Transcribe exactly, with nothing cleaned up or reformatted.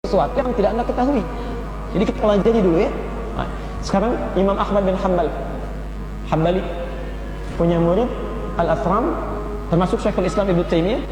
sesuatu yang tidak anda ketahui. Jadi kita pelajari dulu ya. Nah, sekarang Imam Ahmad bin Hanbal Hambali punya murid Al-Athram, termasuk Syekhul Islam Ibnu Taimiyah.